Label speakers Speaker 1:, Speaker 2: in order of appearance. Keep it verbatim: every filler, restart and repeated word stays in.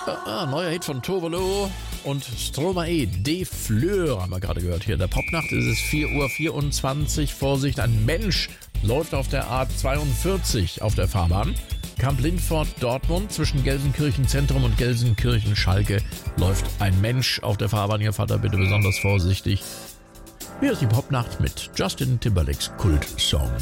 Speaker 1: Ah, neuer Hit von Tovolo und Stromae, De Fleur haben wir gerade gehört hier. Der Popnacht ist es vier Uhr vierundzwanzig. Vorsicht, ein Mensch läuft auf der A zweiundvierzig auf der Fahrbahn. Kamp Lindfort, Dortmund, zwischen Gelsenkirchen Zentrum und Gelsenkirchen Schalke läuft ein Mensch auf der Fahrbahn. Ihr Vater bitte besonders vorsichtig. Hier ist die Popnacht mit Justin Timberlakes Kultsong.